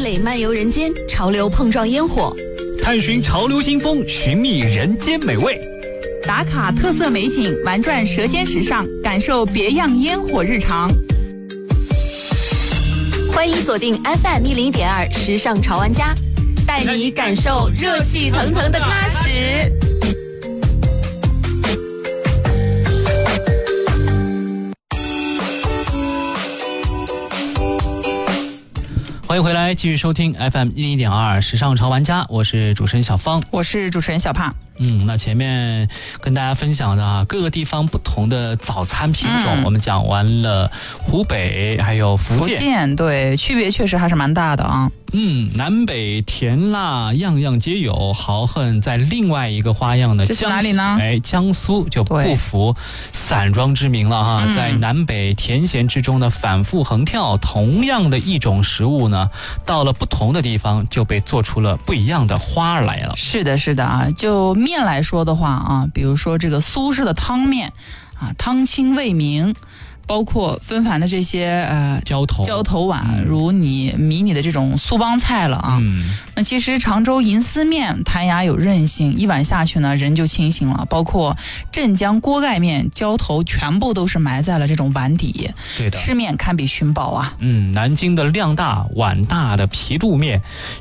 垒漫游人间，潮流碰撞烟火， 探寻潮流新风，寻觅人间美味， 打卡特色美景，玩转舌尖时尚，感受别样烟火日常。 欢迎锁定 FM101.2时尚潮玩家，带你感受热气腾腾的喀什。 欢迎回来，继续收听 FM101.2时尚潮玩家，我是主持人小芳， 我是主持人小胖。 那前面跟大家分享的各个地方不同的早餐品种，我们讲完了湖北还有福建， 对，区别确实还是蛮大的啊。 南北甜辣样样皆有，豪横在另外一个花样的这是哪里呢？ 江苏就不服散装之名了哈，在南北甜咸之中的反复横跳，同样的一种食物呢，到了不同的地方就被做出了不一样的花来了。 是的，是的啊，就面来说的话啊，比如说这个苏式的汤面啊，汤清味明。包括纷繁的这些浇头碗，如你迷你的这种苏帮菜了啊。那其实常州银丝面弹牙有韧性，一碗下去呢人就清醒了。包括镇江锅盖面、浇头全部都是埋在了这种碗底， 对的， 吃面堪比寻宝啊。 南京的量大碗大的皮肚面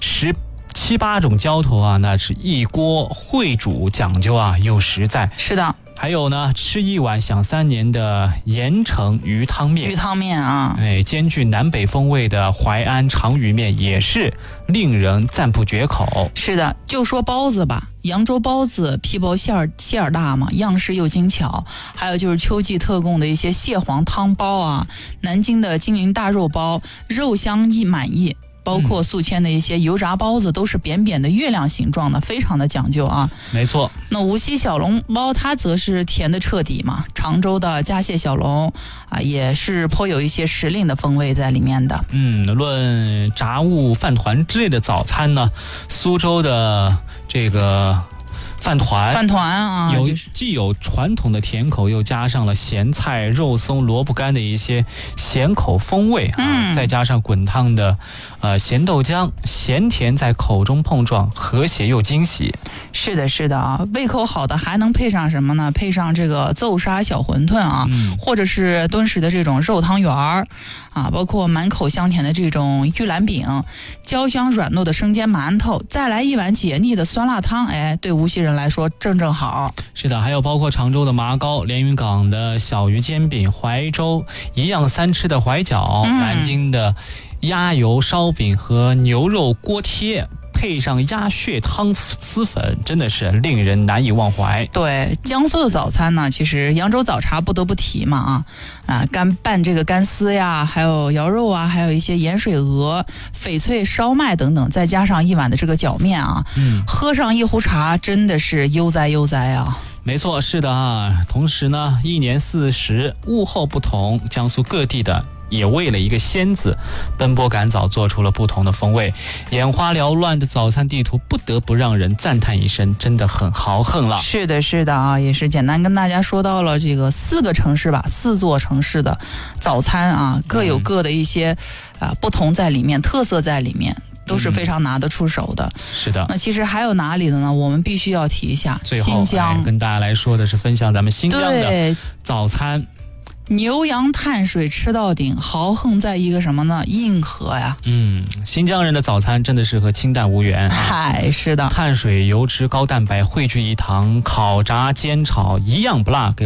17、8种浇头啊，那是一锅烩煮，讲究啊又实在。 是的。 还有呢，吃一碗享3年的盐城鱼汤面啊，兼具南北风味的淮安长鱼面也是令人赞不绝口。 是的，就说包子吧，扬州包子皮薄馅儿大嘛，样式又精巧。还有就是秋季特供的一些蟹黄汤包啊，南京的金陵大肉包，肉香满意。包括宿迁的一些油炸包子都是扁扁的月亮形状的，非常的讲究啊。没错。那无锡小笼包它则是甜的彻底嘛，常州的嘉蟹小笼啊也是颇有一些时令的风味在里面的。 论炸物饭团之类的早餐呢，苏州的这个饭团啊，既有传统的甜口，又加上了咸菜、肉松、萝卜干的一些咸口风味啊，再加上滚烫的咸豆浆，咸甜在口中碰撞，和谐又惊喜。 是的，是的啊，胃口好的还能配上什么呢？配上这个奏沙小馄饨啊，或者是敦实的这种肉汤圆儿啊，包括满口香甜的这种玉兰饼，焦香软糯的生煎馒头，再来一碗解腻的酸辣汤，对无锡人来说正好。 是的，还有包括常州的麻糕，连云港的小鱼煎饼，怀州一样三吃的怀饺，南京的鸭油烧饼和牛肉锅贴，配上鸭血汤丝粉，真的是令人难以忘怀。 对，江苏的早餐呢，其实扬州早茶不得不提嘛拌这个干丝呀，还有肴肉啊，还有一些盐水鹅、翡翠烧麦等等，再加上一碗的这个饺面啊，喝上一壶茶，真的是悠哉啊。 没错，是的啊。同时呢，一年40物候不同，江苏各地的也为了一个仙子奔波赶早，做出了不同的风味。眼花缭乱的早餐地图，不得不让人赞叹一声，真的很豪横了。 是的啊，也是简单跟大家说到了这个4座城市的早餐啊，各有各的一些不同在里面，特色在里面。都是非常拿得出手的。 是的。 那其实还有哪里的呢？我们必须要提一下新疆。 跟大家来说的是分享咱们新疆的早餐。 牛羊碳水吃到顶，豪横在一个什么呢？硬核呀。 新疆人的早餐真的是和清淡无缘是的， 碳水、油脂、高蛋白汇聚一堂，烤炸煎炒一样不落，给